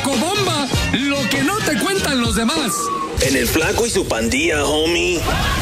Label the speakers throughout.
Speaker 1: Chocobomba, lo que no te cuentan los demás.
Speaker 2: En el Flaco y su Pandilla, homie.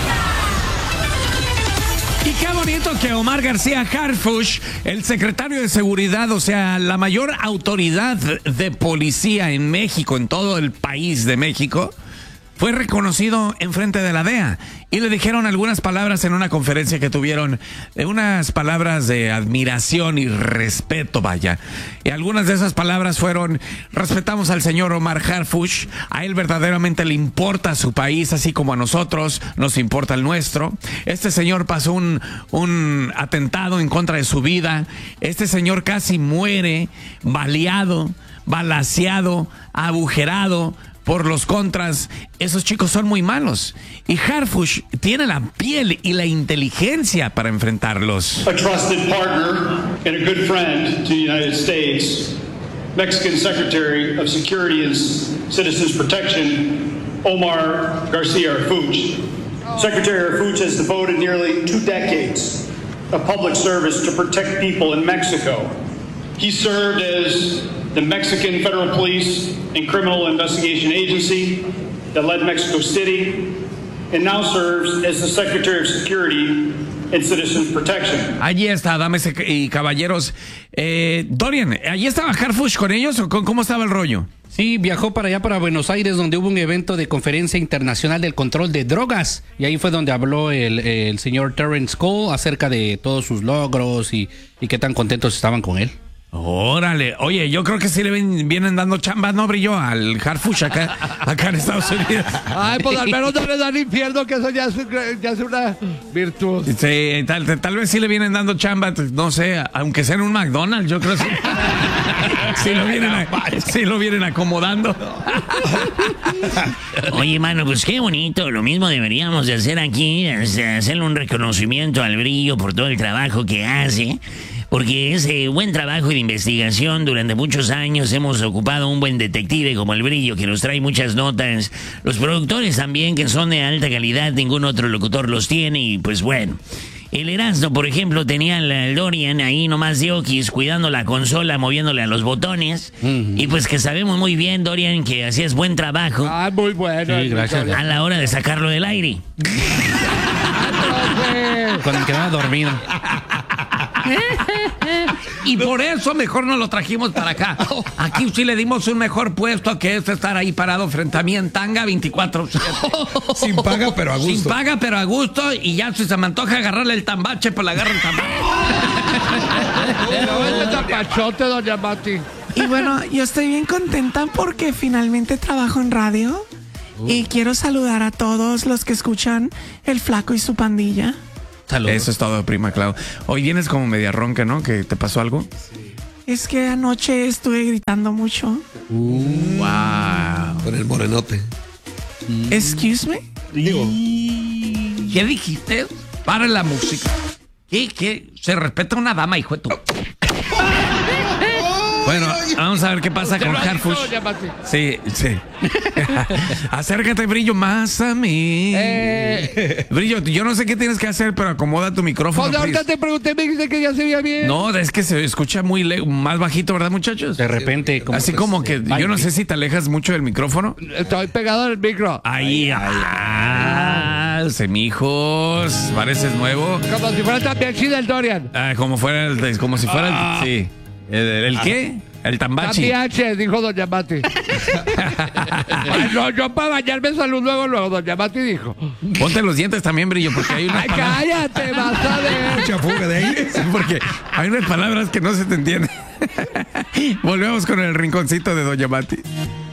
Speaker 3: Y qué bonito que Omar García Harfuch, el secretario de Seguridad, o sea, la mayor autoridad de policía en México, en todo el país de México, fue reconocido en frente de la DEA y le dijeron algunas palabras en una conferencia que tuvieron, unas palabras de admiración y respeto, vaya. Y algunas de esas palabras fueron: respetamos al señor Omar Harfuch, a él verdaderamente le importa su país, así como a nosotros nos importa el nuestro. Este señor pasó un atentado en contra de su vida, este señor casi muere baleado, balaceado, agujerado por los contras. Esos chicos son muy malos. Y Harfuch tiene la piel y la inteligencia para enfrentarlos.
Speaker 4: A trusted partner and a good friend to the United States, Mexican Secretary of Security and Citizens Protection, Omar Garcia Harfuch. Secretary Harfuch has devoted nearly 2 decades of public service to protect people in Mexico. He served as the Mexican Federal Police and Criminal Investigation Agency that led Mexico City, and now serves as the Secretary of Security and Citizen Protection.
Speaker 3: Allí está, damas y caballeros. Dorian, ¿allí estaba Harfuch con ellos o cómo estaba el rollo?
Speaker 5: Sí, viajó para allá, para Buenos Aires, donde hubo un evento de conferencia internacional del control de drogas. Y ahí fue donde habló el señor Terrence Cole acerca de todos sus logros y qué tan contentos estaban con él.
Speaker 3: Órale, oye, yo creo que sí le vienen dando chamba, ¿no, Brillo? Al Harfuch acá en Estados Unidos.
Speaker 6: Ay, pues al menos no le dan infierno, que eso ya es una virtud.
Speaker 3: Sí, tal vez sí le vienen dando chamba, no sé, aunque sea en un McDonald's, yo creo que sí lo vienen acomodando.
Speaker 7: Oye, mano, pues qué bonito, lo mismo deberíamos de hacer aquí, hacerle un reconocimiento al Brillo por todo el trabajo que hace. Porque ese buen trabajo de investigación durante muchos años hemos ocupado un buen detective como el Brillo, que nos trae muchas notas. Los productores también, que son de alta calidad, ningún otro locutor los tiene. Y pues bueno, el Erasmo, por ejemplo, tenía al Dorian ahí nomás de okis, cuidando la consola, moviéndole a los botones. Y pues que sabemos muy bien, Dorian, que hacías buen trabajo.
Speaker 6: Ah, muy bueno.
Speaker 5: Sí, gracias.
Speaker 7: A la hora de sacarlo del aire.
Speaker 5: Cuando quedaba dormido.
Speaker 3: Y por eso mejor nos lo trajimos para acá. Aquí sí le dimos un mejor puesto que es estar ahí parado frente a mí en tanga 24/7.
Speaker 1: Sin paga, pero a gusto.
Speaker 3: Sin paga, pero a gusto. Y ya si se me antoja agarrarle el tambache, pues le agarro el tambache.
Speaker 6: Pero este tapachote, doña Mati.
Speaker 8: Y bueno, yo estoy bien contenta porque finalmente trabajo en radio. Y quiero saludar a todos los que escuchan El Flaco y su Pandilla.
Speaker 3: Saludos. Eso es todo, prima Clau. Hoy vienes como media ronca, ¿no? ¿Que te pasó algo?
Speaker 8: Sí. Es que anoche estuve gritando mucho.
Speaker 3: Wow.
Speaker 1: Con el morenote.
Speaker 8: Excuse me.
Speaker 1: Digo.
Speaker 3: ¿Qué dijiste? Para la música. ¿Qué? Se respeta a una dama, hijo de tu... Bueno, vamos a ver qué pasa con Harfuch. Sí. Acércate, Brillo, más a mí. Brillo, yo no sé qué tienes que hacer, pero acomoda tu micrófono.
Speaker 6: Pues ahorita te pregunté, me dijiste que ya se veía bien.
Speaker 3: No, es que se escucha más bajito, ¿verdad, muchachos?
Speaker 5: De repente.
Speaker 3: Así como que yo no sé si te alejas mucho del micrófono.
Speaker 6: Estoy pegado al micro.
Speaker 3: Ahí. Semijos, pareces nuevo.
Speaker 6: Como si fuera también chida el Dorian.
Speaker 3: Como si fuera el... Sí. ¿El qué? El tambachi.
Speaker 6: También, dijo doña Mati. No, yo para bañarme salud luego, doña Mati dijo.
Speaker 3: Ponte los dientes también, Brillo, porque hay unas
Speaker 6: Ay, cállate, vas a ver.
Speaker 1: Mucha fuga de aire.
Speaker 3: Sí, porque hay unas palabras que no se te entienden. Volvemos con el rinconcito de doña Mati.